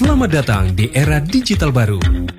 Selamat datang di era digital baru.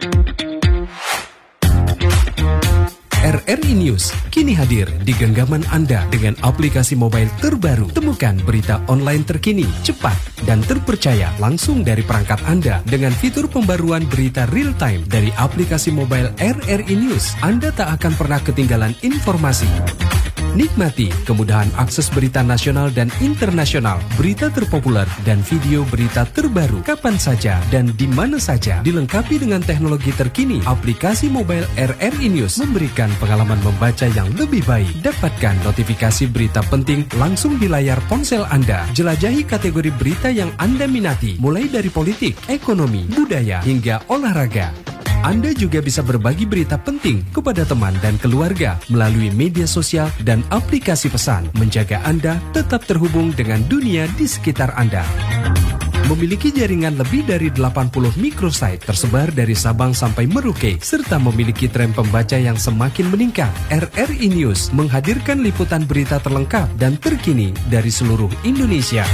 RRI News kini hadir di genggaman Anda dengan aplikasi mobile terbaru. Temukan berita online terkini, cepat, dan terpercaya langsung dari perangkat Anda dengan fitur pembaruan berita real time dari aplikasi mobile RRI News. Anda tak akan pernah ketinggalan informasi. Nikmati kemudahan akses berita nasional dan internasional, berita terpopuler, dan video berita terbaru kapan saja dan di mana saja. Dilengkapi dengan teknologi terkini, aplikasi mobile RRI News memberikan pengalaman membaca yang lebih baik. Dapatkan notifikasi berita penting langsung di layar ponsel Anda. Jelajahi kategori berita yang Anda minati, mulai dari politik, ekonomi, budaya, hingga olahraga. Anda juga bisa berbagi berita penting kepada teman dan keluarga melalui media sosial dan aplikasi pesan, menjaga Anda tetap terhubung dengan dunia di sekitar Anda. Memiliki jaringan lebih dari 80 microsite tersebar dari Sabang sampai Merauke, serta memiliki tren pembaca yang semakin meningkat. RRI News menghadirkan liputan berita terlengkap dan terkini dari seluruh Indonesia.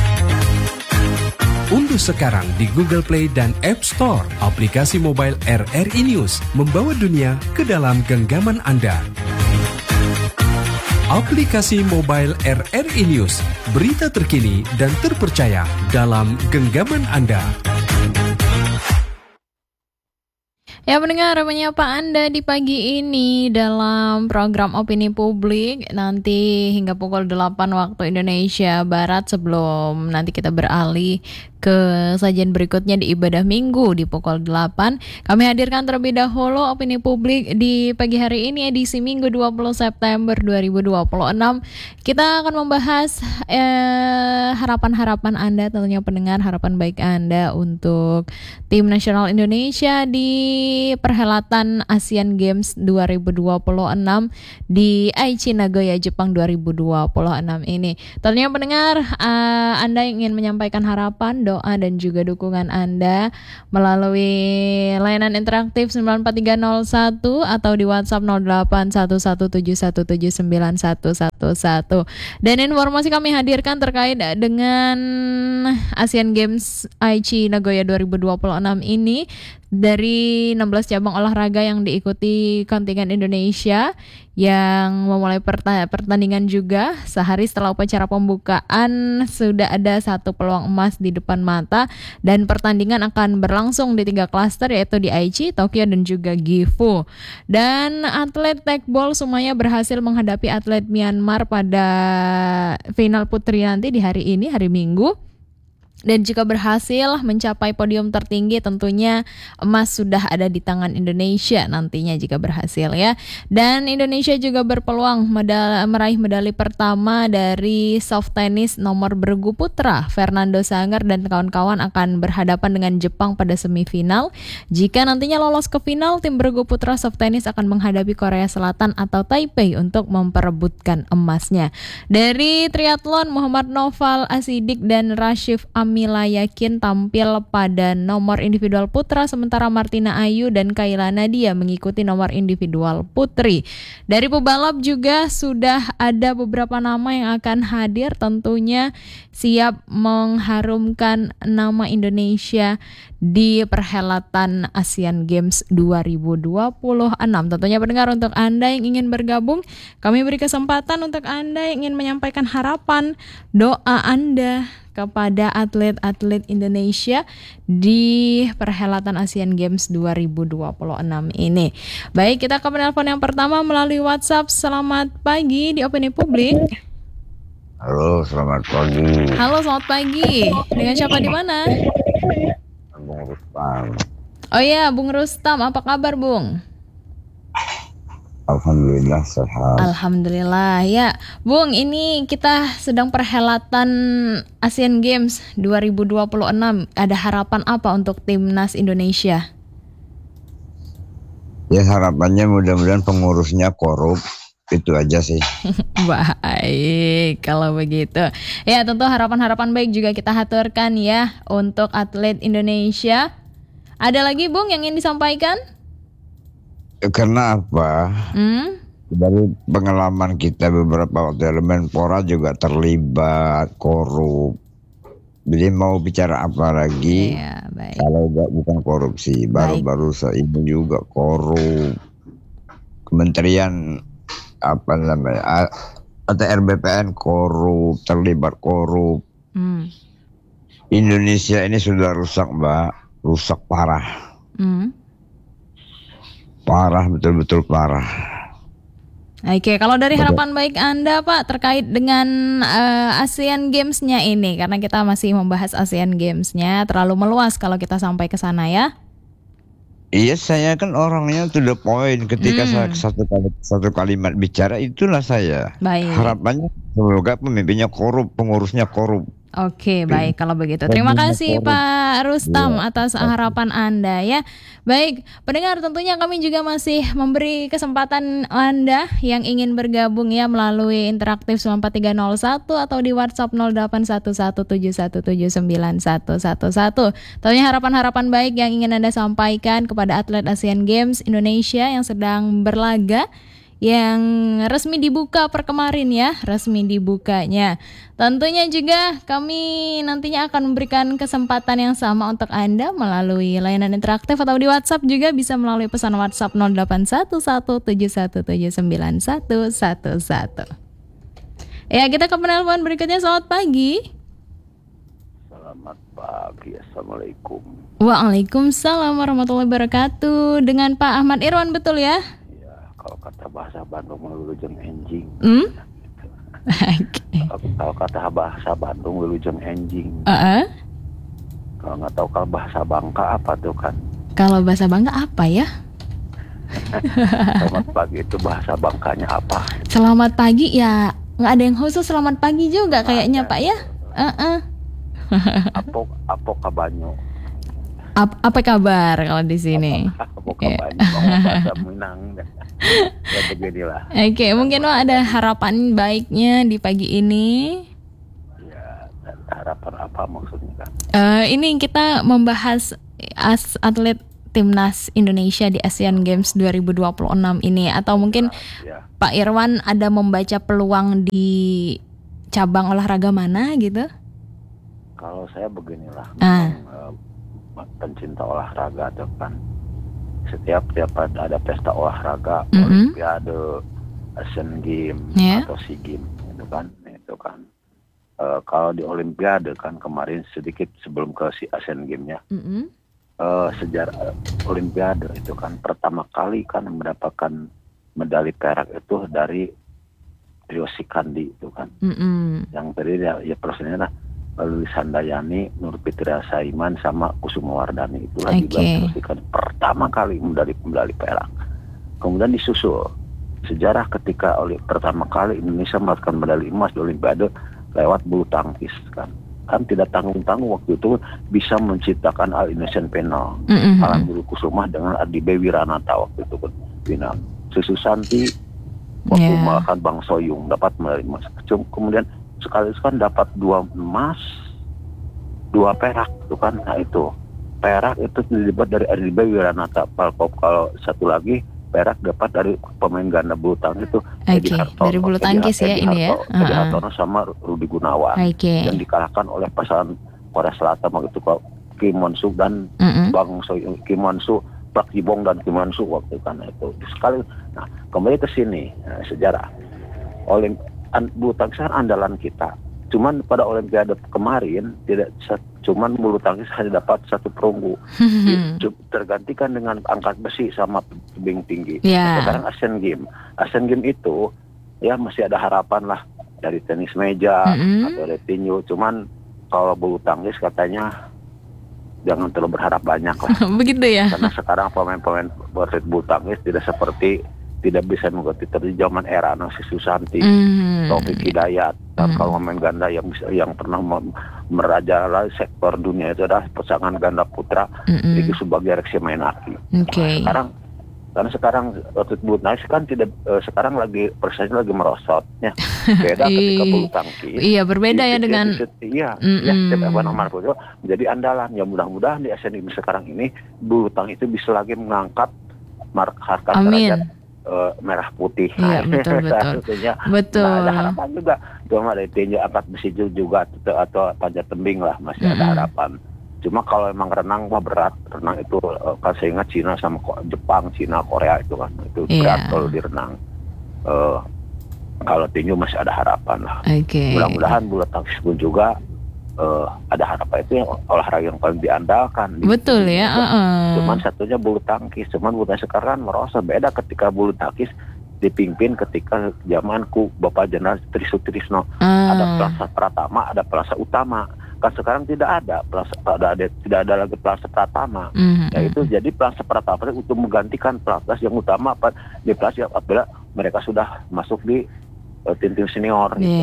Unduh sekarang di Google Play dan App Store aplikasi mobile RRI News, membawa dunia ke dalam genggaman Anda. Aplikasi mobile RRI News, berita terkini dan terpercaya dalam genggaman Anda. Ya pendengar, menyapa Anda di pagi ini dalam program Opini Publik nanti hingga pukul 8 waktu Indonesia Barat, sebelum nanti kita beralih ke sajian berikutnya di ibadah minggu di pukul 8. Kami hadirkan terlebih dahulu Opini Publik di pagi hari ini edisi Minggu 20 September 2026. Kita akan membahas harapan-harapan Anda, tentunya pendengar, harapan baik Anda untuk tim nasional Indonesia di perhelatan Asian Games 2026 di Aichi Nagoya, Jepang 2026 ini. Tentunya pendengar, Anda yang ingin menyampaikan harapan, doa, dan juga dukungan Anda melalui layanan interaktif 94301 atau di WhatsApp 081171791111. Dan informasi kami hadirkan terkait dengan Asian Games Aichi Nagoya 2026 ini, dari 16 cabang olahraga yang diikuti kontingen Indonesia yang memulai pertandingan juga. Sehari setelah upacara pembukaan sudah ada satu peluang emas di depan mata, dan pertandingan akan berlangsung di 3 klaster, yaitu di Aichi, Tokyo, dan juga Gifu. Dan atlet tekbol semuanya berhasil menghadapi atlet Myanmar pada final putri nanti di hari ini, hari Minggu. Dan jika berhasil mencapai podium tertinggi, tentunya emas sudah ada di tangan Indonesia nantinya jika berhasil ya. Dan Indonesia juga berpeluang meraih medali pertama dari soft tennis nomor bergu putra. Fernando Sanggar dan kawan-kawan akan berhadapan dengan Jepang pada semifinal. Jika nantinya lolos ke final, tim bergu putra soft tennis akan menghadapi Korea Selatan atau Taipei untuk memperebutkan emasnya. Dari triathlon, Muhammad Noval Asidik dan Rashif Mila Yakin tampil pada nomor individual putra, sementara Martina Ayu dan Kayla Nadia mengikuti nomor individual putri. Dari pebalap juga sudah ada beberapa nama yang akan hadir, tentunya siap mengharumkan nama Indonesia di perhelatan Asian Games 2026. Tentunya pendengar, untuk Anda yang ingin bergabung, kami beri kesempatan untuk Anda yang ingin menyampaikan harapan, doa Anda kepada atlet-atlet Indonesia di perhelatan Asian Games 2026 ini. Baik, kita ke penelpon yang pertama melalui WhatsApp. Selamat pagi di Opini Publik. Halo, selamat pagi. Halo, selamat pagi. Dengan siapa di mana? Bung Rustam. Oh iya, Bung Rustam, apa kabar, Bung? Alhamdulillah sehat. Alhamdulillah ya, Bung. Ini kita sedang perhelatan Asian Games 2026. Ada harapan apa untuk timnas Indonesia? Ya, harapannya mudah-mudahan pengurusnya korup. Itu aja sih. Baik, kalau begitu. Ya, tentu harapan-harapan baik juga kita haturkan ya untuk atlet Indonesia. Ada lagi, Bung, yang ingin disampaikan? Karena apa? Dari pengalaman kita beberapa waktu Menpora juga terlibat korup. Jadi mau bicara apa lagi? Iya, baik. Kalau bukan korupsi, baru-baru ini juga korup. Kementerian apa namanya? ATR BPN korup, terlibat korup. Indonesia ini sudah rusak, Mbak. Rusak parah. Parah, betul-betul parah. Oke, kalau dari harapan baik Anda Pak terkait dengan Asian Games-nya ini, karena kita masih membahas Asian Games-nya, terlalu meluas kalau kita sampai ke sana ya. Iya, saya kan orangnya to the point. Ketika saya satu kalimat bicara, itulah saya. Baik. Harapannya semoga pemimpinnya korup, pengurusnya korup. Oke, baik kalau begitu. Terima kasih Pak Rustam atas harapan Anda ya. Baik, pendengar tentunya kami juga masih memberi kesempatan Anda yang ingin bergabung ya melalui interaktif 94301 atau di WhatsApp 081171791111. Tentunya harapan-harapan baik yang ingin Anda sampaikan kepada atlet Asian Games Indonesia yang sedang berlaga, yang resmi dibuka per kemarin ya, resmi dibukanya. Tentunya juga kami nantinya akan memberikan kesempatan yang sama untuk Anda melalui layanan interaktif atau di WhatsApp juga bisa melalui pesan WhatsApp 081171791111. Ya, kita ke penelpon berikutnya. Selamat pagi. Selamat pagi, Assalamualaikum. Waalaikumsalam warahmatullahi wabarakatuh. Dengan Pak Ahmad Irwan betul ya? Kalau kata bahasa Bandung wilujeng enjing. Okay. Kalau kata bahasa Bandung wilujeng enjing. Kalau nggak tahu kalau bahasa Bangka apa tuh kan? Kalau bahasa Bangka apa ya? Selamat pagi itu bahasa Bangkanya apa? Selamat pagi ya, nggak ada yang khusus selamat pagi juga kayaknya Pak ya? Apo kabanyo. Apa kabar kalau di sini? Apo kabanyo, bahasa Minang. Ya beginilah. Oke, mungkin ada harapan baiknya di pagi ini. Ya, harapan apa maksudnya kan? Ini kita membahas atlet timnas Indonesia di Asian Games 2026 ini, atau mungkin Pak Irwan ada membaca peluang di cabang olahraga mana gitu? Kalau saya beginilah, pencinta olahraga tuh kan. Setiap ada pesta olahraga, Olimpiade, Asian Games atau SEA Games itu kan. Kalau di Olimpiade kan kemarin sedikit sebelum ke si Asian Games-nya, sejarah Olimpiade itu kan pertama kali kan mendapatkan medali perak itu dari Rio Sikandi itu kan, yang terdiri ya personilnya Lili Sandayani, Nur Fitria Saiman sama Kusuma Wardani, itu lagi kan pertama kali medali perak. Kemudian disusul sejarah ketika pertama kali Indonesia mendapatkan medali emas di Olimpiade lewat bulu tangkis kan tidak tanggung-tanggung waktu itu bisa menciptakan All Indonesian Panel Alan Bulu Kusuma dengan Adi Bewi Ranata waktu itu kan final. Susu Santi waktu melakukan Bang Soyung dapat medali emas. Kemudian sekali kan dapat 2 emas, 2 perak tuh kan. Nah itu perak itu didapat dari Adi Bewi Ranata. Kalau satu lagi perak dapat dari pemain ganda bulu tangkis itu Edi Hartono, dari bulu tangkis ya ini ya. Edi Hartono sama Rudi Gunawan yang dikalahkan oleh pasangan Korea Selatan waktu itu Kim Won Suk dan Bang Soyung, Kim Won Suk, Park Ji-bong dan Kim Won Suk waktu kan itu sekali. Nah kembali ke sini sejarah bulu tangkis kan andalan kita. Cuman pada Olimpiade kemarin tidak cuman bulu tangkis hanya dapat 1 perunggu. Tergantikan dengan angkat besi sama tebing tinggi. Sekarang Asian Games itu ya masih ada harapan lah dari tenis meja atau dari tinju. Cuman kalau bulu tangkis katanya jangan terlalu berharap banyak lah. Begitu ya. Karena sekarang pemain-pemain bulu tangkis tidak bisa mengikuti terjadi zaman era Nasi Susanti, Taufik Hidayat. Dan kalau main ganda yang pernah merajalela sektor dunia itu adalah pasangan ganda putra Riki Subagyarek Mainaki. Karena sekarang atlet bulu tangkis kan tidak sekarang lagi prestasinya lagi merosot ya. Beda ketika bulu tangkis. Iya, berbeda ya dengan setiap nomor itu menjadi andalan. Ya mudah-mudahan di Asian Games sekarang ini bulu tangkis itu bisa lagi mengangkat harkat derajat merah putih. Iya, betul. Betul. Nah, ada harapan juga. Cuma dari tinju angkat besi juga atau panjat tembing lah masih ada harapan. Cuma kalau emang renang mah berat. Renang itu kan saya ingat Cina sama Jepang, Cina, Korea itu kan itu berat kalau di renang. Kalau tinju masih ada harapan lah. Mudah-mudahan bulu tangkis pun juga ada harapan, itu yang olahraga yang paling diandalkan. Betul ya. Cuman satunya bulu tangkis. Cuman bulu tangkis sekarang merasa beda ketika bulu tangkis dipimpin ketika zamanku Bapak Jenderal Trisutrisno. Ada Plaza Pratama, ada Plaza Utama. Kan sekarang tidak ada tidak ada lagi Plaza Pratama. Yaitu jadi Plaza Pratama untuk menggantikan Plaza yang utama di Plaza apabila mereka sudah masuk di tim senior gitu.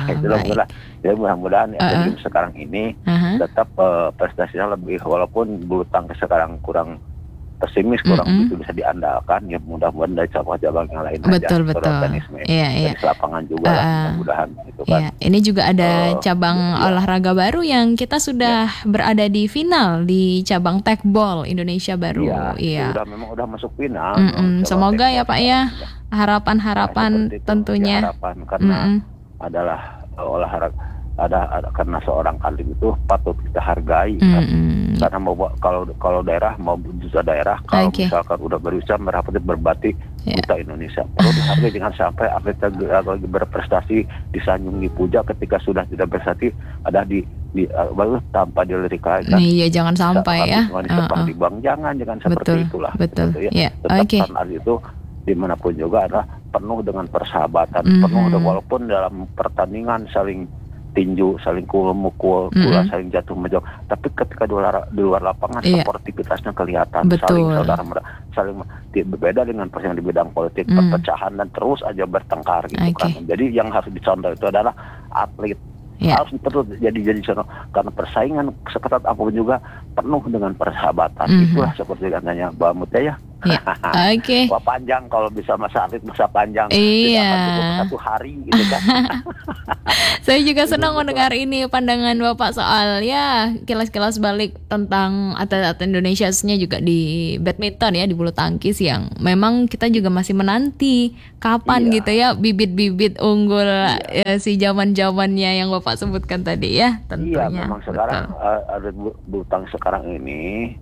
Jadi mudah-mudahan sekarang ini tetap prestasinya lebih, walaupun bulu tangkis sekarang kurang pesimis, kurang begitu bisa diandalkan, ya mudah-mudahan dari cabang-cabang yang lain betul. tenis lapangan juga mudah-mudahan itu kan. Ini juga ada cabang olahraga baru yang kita sudah berada di final di cabang tekbol Indonesia baru. Memang udah masuk final. Semoga ya Pak ya, harapan tentunya. Harapan karena adalah olahraga karena seorang atlet itu patut kita hargai kan? Karena kalau daerah mau juta daerah, kalau misalkan udah berusaha merapatkan berbati buta Indonesia, perlu dihargai, jangan sampai atlet lagi berprestasi disanjung dipuja ketika sudah tidak berprestasi ada di tanpa dilirik lagi kan? Iya, jangan sampai ya. Seperti bang, jangan seperti itulah. Betul. Ya. Tetap atlet itu dimanapun juga adalah penuh dengan persahabatan, penuh walaupun dalam pertandingan saling tinju, saling mukul, saling jatuh menjauh. Tapi ketika di luar lapangan sportivitasnya kelihatan, saling saudara, saling berbeda dengan yang di bidang politik, perpecahan dan terus aja bertengkar gitu kan. Jadi yang harus dicontoh itu adalah atlet. Harus terus jadi contoh, karena persaingan seketat apapun juga penuh dengan persahabatan. Itulah seperti katanya Mbak Mutia ya. Wah, panjang kalau bisa masa atlet masa panjang. Tidak satu hari gitu kan. Saya juga senang mendengar ini pandangan Bapak soal ya kilas-kilas balik tentang atlet-atlet Indonesia, khususnya juga di badminton ya, di bulu tangkis yang memang kita juga masih menanti kapan gitu ya bibit-bibit unggul si zaman-zamannya yang Bapak sebutkan tadi ya tentunya. Iya, memang sekarang atlet bulu tangkis sekarang ini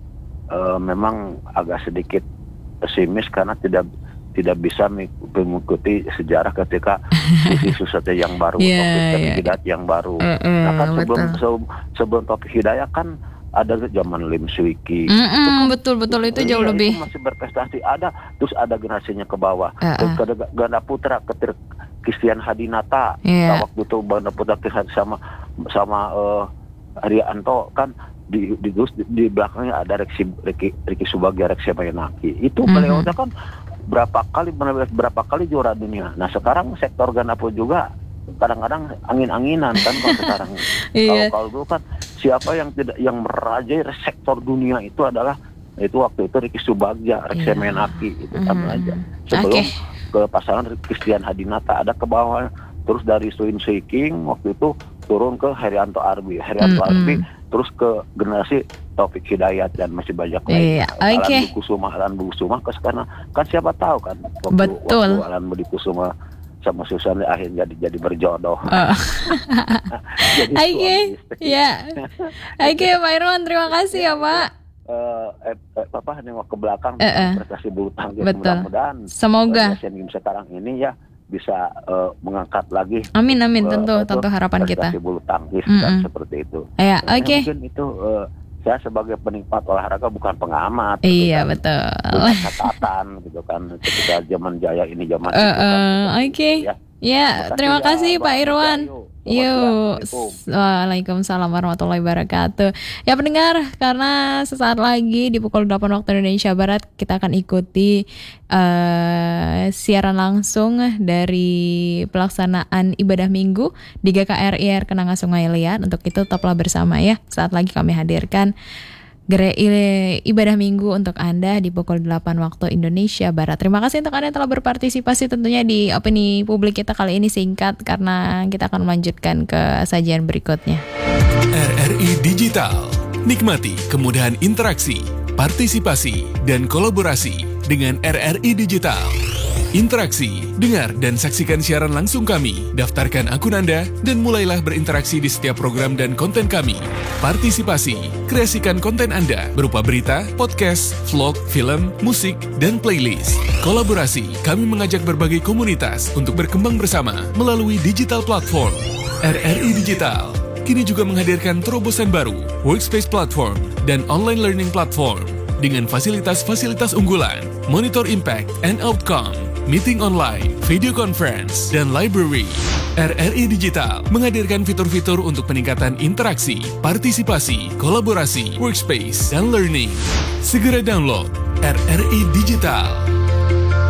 memang agak sedikit pesimis karena tidak bisa mengikuti sejarah ketika sesuatu yang baru, Topik Hidayat yang baru. Nah kan sebelum Topik Hidayat kan ada zaman Lim Swee King. Betul itu jauh lebih. Itu masih berprestasi, terus ada generasinya ke bawah. Ke ganda putra Christian Hadinata, waktu itu ganda putra sama Haryanto kan. Di belakangnya ada Ricky Subagia, Reksi Mainaki. Itu beliau kan berapa kali juara dunia. Nah sekarang sektor ganda pun juga kadang-kadang angin-anginan kan kalau sekarang. Kalau dulu kan siapa yang merajai sektor dunia itu adalah waktu itu Ricky Subagia, Reksi Mainaki itu kan aja. Sebelum ke pasangan Christian Hadinata ada ke bawah, terus dari Lim Swee King waktu itu turun ke Haryanto Arbi, terus ke generasi Taufik Hidayat dan masih banyak lain. Alan Budi Kusuma karena kan siapa tahu kan waktu Alan Budi Kusuma sama Susan akhirnya jadi berjodoh. Pak Irwan, terima kasih ya Pak. Bapak nengok ke belakang prestasi bulu tangkis, mudah-mudahan semoga Asian Games sekarang ini ya bisa mengangkat lagi. Amin tentu harapan kita. Bulu tangkis dan seperti itu. Mungkin itu saya sebagai penikmat olahraga bukan pengamat. Iya kan, betul. Bukan catatan gitu kan ketika zaman jaya ini zaman Ya, terima kasih Pak Irwan. Yuk, waalaikumsalam warahmatullahi wabarakatuh. Ya pendengar, karena sesaat lagi di pukul 8 waktu Indonesia Barat kita akan ikuti siaran langsung dari pelaksanaan ibadah minggu di GKRI Kenanga Sungai Liat. Untuk itu tetaplah bersama ya. Saat lagi kami hadirkan ibadah minggu untuk Anda di pukul 8 waktu Indonesia Barat. Terima kasih untuk Anda yang telah berpartisipasi tentunya di opini publik kita kali ini singkat karena kita akan melanjutkan ke sajian berikutnya. RRI Digital. Nikmati kemudahan interaksi, partisipasi, dan kolaborasi dengan RRI Digital. Interaksi, dengar dan saksikan siaran langsung kami. Daftarkan akun Anda dan mulailah berinteraksi di setiap program dan konten kami. Partisipasi, kreasikan konten Anda berupa berita, podcast, vlog, film, musik, dan playlist. Kolaborasi, kami mengajak berbagai komunitas untuk berkembang bersama melalui digital platform. RRI Digital kini juga menghadirkan terobosan baru, workspace platform, dan online learning platform dengan fasilitas-fasilitas unggulan, monitor impact and outcome, meeting online, video conference, dan library. RRI Digital menghadirkan fitur-fitur untuk peningkatan interaksi, partisipasi, kolaborasi, workspace, dan learning. Segera download RRI Digital.